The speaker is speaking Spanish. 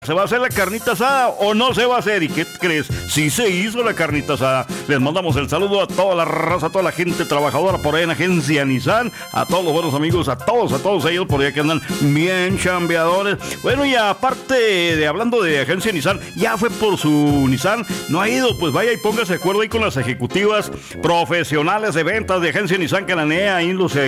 ¿Se va a hacer la carnita asada o no se va a hacer? ¿Y qué crees? Sí se hizo la carnita asada. Les mandamos el saludo a toda la raza, a toda la gente trabajadora por ahí en Agencia Nissan, a todos los buenos amigos, a todos ellos por ahí que andan bien chambeadores. Bueno, y aparte de hablando de Agencia Nissan, ya fue por su Nissan, no ha ido, pues vaya y póngase de acuerdo ahí con las ejecutivas profesionales de ventas de Agencia Nissan Cananea, ahí en los